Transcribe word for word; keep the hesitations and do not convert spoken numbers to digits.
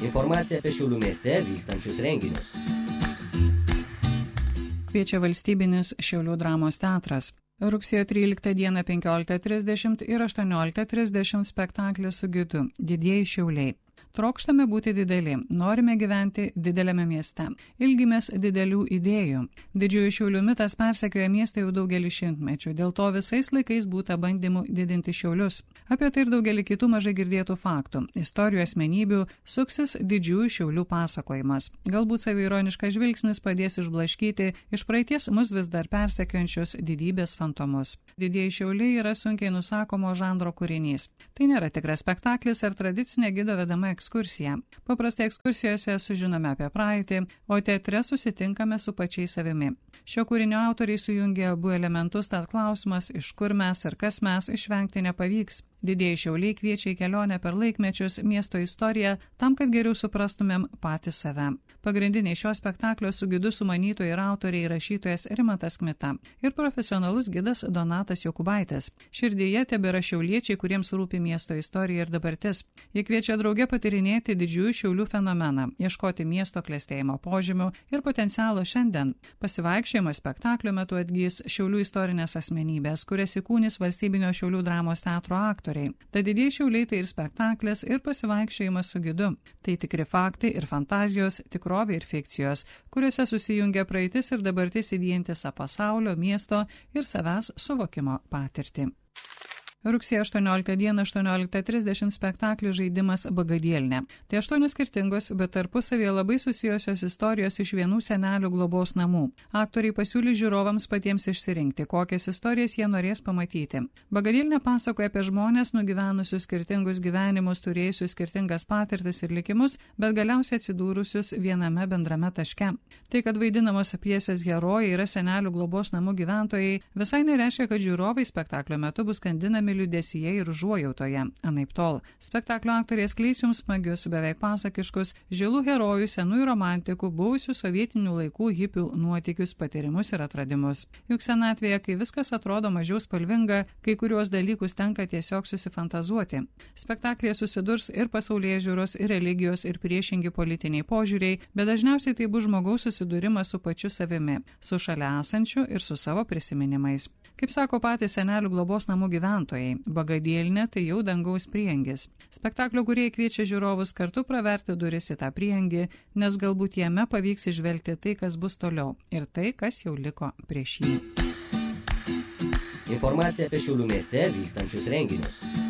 Informacija apie Šiaulių mieste vykstančius renginius. Kviečia valstybinis Šiaulių dramos teatras. Rugsėjo tryliktą dieną penkioliktą trisdešimt ir aštuonioliktą trisdešimt spektaklis su gidu Didieji Šiauliai. Trokštame būti dideli, norime gyventi dideliame mieste. Ilgimės didelių idėjų. Didžiųjų Šiaulių mitas persekioja miestą jau daugelį šimtmečių, dėl to visais laikais būta bandymų didinti Šiaulius. Apie tai ir daugelį kitų mažai girdėtų faktų. Istorijų asmenybių suksis didžiųjų Šiaulių pasakojimas. Galbūt saviironiškas žvilgsnis padės išblaškyti iš praeities mus vis dar persekiojančius didybės fantomus. Didieji Šiauliai yra sunkiai nusakomo žanro kūrinys. Tai nėra tikras spektaklis ar tradicinė gido vedama ekskursija. Paprastai ekskursijose sužinome apie praeitį, o teatre susitinkame su pačiais savimi. Šio kūrinio autoriai sujungia abu elementus, tad klausimas, iš kur mes ir kas mes, išvengti nepavyks. Didieji Šiauliai kviečia į kelionę per laikmečius, miesto istoriją, tam, kad geriau suprastumėm patys save. Pagrindiniai šio spektaklio su gidu sumanytojai ir autoriai rašytojas Rimantas Kmita ir profesionalus gidas Donatas Jokubaitis. Širdyje tebėra šiauliečiai, kuriems rūpi miesto istorija ir dabartis. Jie kviečia drauge patyrinėti didžiųjų Šiaulių fenomeną, ieškoti miesto klestėjimo požymių ir potencialo šiandien. Pasivaikščiojimo spektaklio metu atgys Šiaulių istorinės asmenybės, kurias įkūnys valstybinio Šiaulių dramos teatro aktoriai. Tad Didieji Šiauliai tai ir spektaklis, ir pasivaikščiojimas su gidu. Tai tikri faktai ir fantazijos, tikrovė ir fikcijos, kuriuose susijungia praeitis ir dabartis į vientisą pasaulio, miesto ir savęs suvokimo patirtį. Rugsėjo aštuonioliktą dieną aštuonioliktą trisdešimt spektaklis žaidimas Bagadėlnė. Tai aštuonios skirtingos, bet tarpusavėje labai susijusios istorijos iš vienų senelių globos namų. Aktoriai pasiūlys žiūrovams patiems išsirinkti, kokias istorijas jie norės pamatyti. Bagadėlnė pasakoja apie žmonės nugyvenusius skirtingus gyvenimus, turėjusius skirtingas patirtis ir likimus, bet galiausiai atsidūrusius viename bendrame taške. Tai, kad vaidinamos pjesės herojai yra senelių globos namų gyventojai, visai nereiškia, kad žiūrovai spektaklio metu bus skandinami liūdesyje ir užuojautoje. Anaiptol. Spektaklio aktoriai skleis jums smagius, beveik pasakiškus, žilų herojų, senųjų romantikų, buvusių sovietinių laikų hipių nuotykius, patyrimus ir atradimus. Juk senatvėje, kai viskas atrodo mažiau spalvinga, kai kuriuos dalykus tenka tiesiog susifantazuoti. Spektaklėje susidurs ir pasaulyje žiūros, ir religijos, ir priešingi politiniai požiūriai, bet dažniausiai tai bus žmogaus susidūrimas su pačiu savimi, su šalia esančiu ir su savo prisiminimais. Kaip sako patys senelių globos namų gyventojai, Bagadėlnė tai jau dangaus priengis. Spektaklio kūrėjai kviečia žiūrovus kartu praverti duris į tą priengį, nes galbūt jame pavyks išvelgti tai, kas bus toliau ir tai, kas jau liko prieš jį. Informacija apie Šiaulių mieste vykstančius renginius.